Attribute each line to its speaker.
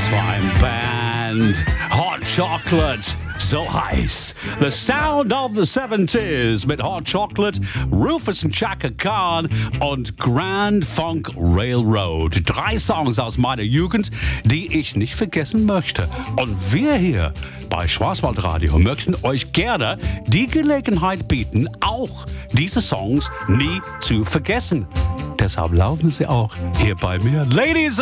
Speaker 1: Was für ein Band. Hot Chocolate. So heiß. The Sound of the 70s mit Hot Chocolate, Rufus und Chaka Khan und Grand Funk Railroad. 3 Songs aus meiner Jugend, die ich nicht vergessen möchte. Und wir hier bei Schwarzwaldradio möchten euch gerne die Gelegenheit bieten, auch diese Songs nie zu vergessen. Deshalb laufen sie auch hier bei mir. Ladies